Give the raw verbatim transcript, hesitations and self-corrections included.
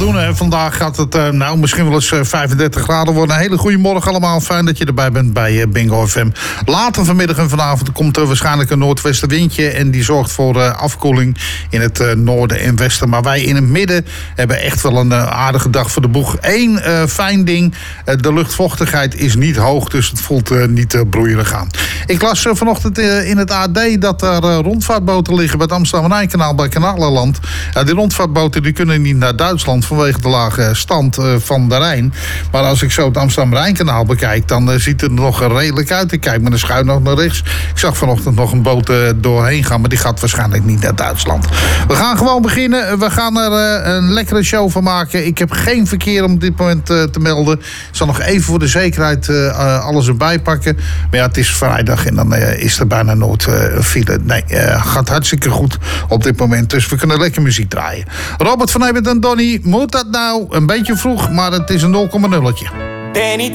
doen. Hè. Vandaag gaat het uh, nou misschien wel eens uh, vijfendertig graden worden. Een hele goede morgen allemaal. Fijn dat je erbij bent bij uh, Bingo F M. Later vanmiddag en vanavond komt er waarschijnlijk een noordwestenwindje. En die zorgt voor uh, afkoeling in het uh, noorden en westen. Maar wij in het midden hebben echt wel een uh, aardige dag voor de boeg. Eén uh, fijn ding. Uh, de luchtvochtigheid is niet hoog. Dus het voelt uh, niet uh, broeierig aan. Ik las uh, vanochtend uh, in het A D dat er uh, rondvaartboten liggen bij het Amsterdam-Rijnkanaal bij Kanalenland. Uh, die rondvaartboten die kunnen niet naar Duitsland vanwege de lage stand uh, van de Rijn. Maar als ik zo het Amsterdam-Rijnkanaal bekijk, dan uh, ziet het er nog redelijk uit. Ik kijk met een schuin nog naar rechts. Ik zag vanochtend nog een boot uh, doorheen gaan, maar die gaat waarschijnlijk niet naar Duitsland. We gaan gewoon beginnen. We gaan er uh, een lekkere show van maken. Ik heb geen verkeer om op dit moment uh, te melden. Ik zal nog even voor de zekerheid uh, uh, alles erbij pakken. Maar ja, het is vrijdag en dan uh, is er bijna nooit uh, file. Nee, uh, gaat hartstikke goed op dit moment. Dus we kunnen lekker muziek draaien. Robert van Ebert en Donny, moet dat nou? Een beetje vroeg, maar het is een nul komma nul.